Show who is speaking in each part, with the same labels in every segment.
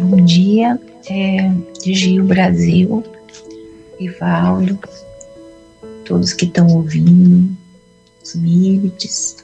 Speaker 1: Bom dia, Gil Brasil, Ivaldo, todos que estão ouvindo, os Milites,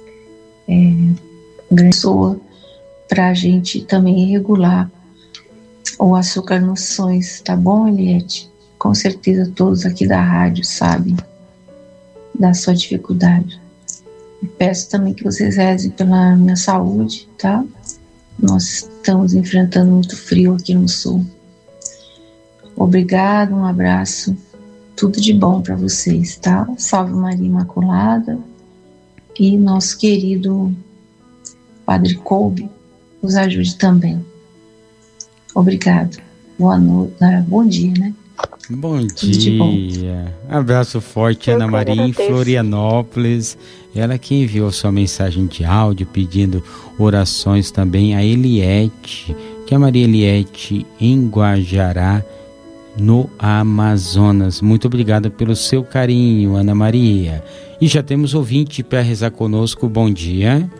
Speaker 1: grande pessoa para a gente também regular o açúcar nos sonhos, tá bom, Eliette? Com certeza todos aqui da rádio sabem da sua dificuldade. E peço também que vocês rezem pela minha saúde, tá? Nós estamos enfrentando muito frio aqui no sul. Obrigado, um abraço, tudo de bom para vocês, tá? Salve Maria Imaculada e nosso querido Padre Kolbe nos ajude também. Obrigado. Boa noite, bom dia, né?
Speaker 2: Bom dia. Abraço forte, Ana Maria, em Florianópolis. Ela que enviou sua mensagem de áudio pedindo orações também. A Eliette, que é a Maria Eliette em Guajará, no Amazonas. Muito obrigada pelo seu carinho, Ana Maria. E já temos ouvinte para rezar conosco. Bom dia.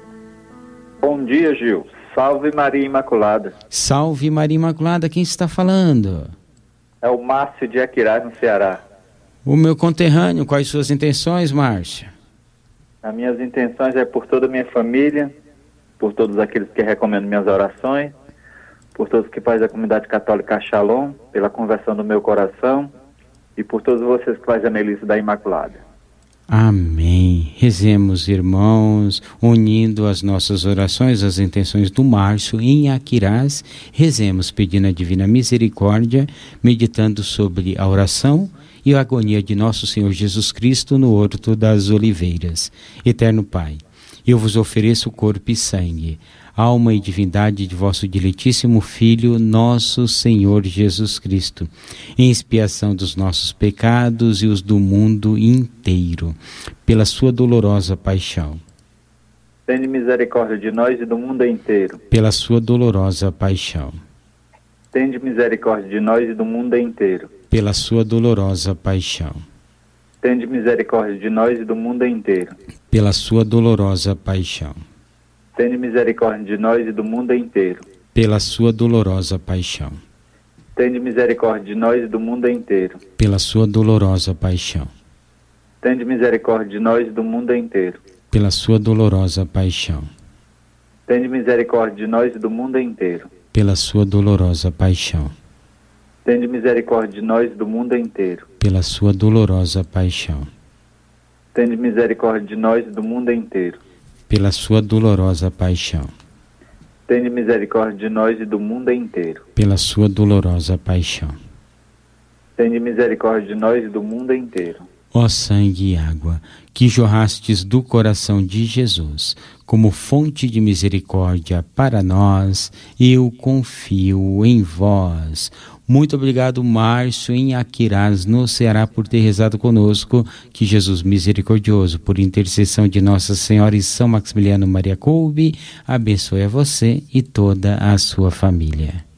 Speaker 3: Bom dia, Gil. Salve Maria Imaculada.
Speaker 2: Salve Maria Imaculada. Quem está falando?
Speaker 3: É o Márcio de Aquirás, no Ceará.
Speaker 2: O meu conterrâneo. Quais suas intenções, Márcio?
Speaker 3: As minhas intenções é por toda a minha família, por todos aqueles que recomendam minhas orações, por todos que fazem a comunidade católica Shalom, pela conversão do meu coração e por todos vocês que fazem a Melissa da Imaculada.
Speaker 2: Amém. Rezemos, irmãos, unindo as nossas orações, as intenções do Márcio em Aquirás. Rezemos pedindo a divina misericórdia, meditando sobre a oração e a agonia de nosso Senhor Jesus Cristo no Horto das Oliveiras. Eterno Pai, eu vos ofereço o corpo e sangue, alma e divindade de vosso diletíssimo Filho, nosso Senhor Jesus Cristo, em expiação dos nossos pecados e os do mundo inteiro, pela sua dolorosa paixão.
Speaker 3: Tende misericórdia de nós e do mundo inteiro.
Speaker 2: Pela sua dolorosa paixão.
Speaker 3: Tende misericórdia de nós e do mundo inteiro.
Speaker 2: Pela sua dolorosa paixão.
Speaker 3: Tende misericórdia de nós e do mundo inteiro.
Speaker 2: Pela sua dolorosa paixão.
Speaker 3: Tende misericórdia de nós e do mundo inteiro.
Speaker 2: Pela sua dolorosa paixão.
Speaker 3: Tende misericórdia de nós e do mundo inteiro.
Speaker 2: Pela sua dolorosa paixão.
Speaker 3: Tende misericórdia de nós e do mundo inteiro.
Speaker 2: Pela sua dolorosa paixão.
Speaker 3: Tende misericórdia de nós e do mundo inteiro.
Speaker 2: Pela sua dolorosa paixão.
Speaker 3: Tende misericórdia de nós e do mundo inteiro.
Speaker 2: Pela sua dolorosa paixão.
Speaker 3: Tende misericórdia de nós e do mundo inteiro.
Speaker 2: Pela sua dolorosa paixão.
Speaker 3: Tende misericórdia de nós e do mundo inteiro.
Speaker 2: Pela sua dolorosa paixão.
Speaker 3: Tende misericórdia de nós e do mundo inteiro.
Speaker 2: Ó sangue e água, que jorrastes do coração de Jesus, como fonte de misericórdia para nós, eu confio em vós. Muito obrigado, Márcio, em Aquirás, no Ceará, por ter rezado conosco. Que Jesus misericordioso, por intercessão de Nossa Senhora e São Maximiliano Maria Kolbe, abençoe a você e toda a sua família.